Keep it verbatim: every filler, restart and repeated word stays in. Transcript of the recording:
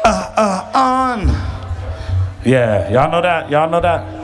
Uh, uh, on. Yeah, y'all know that? Y'all know that?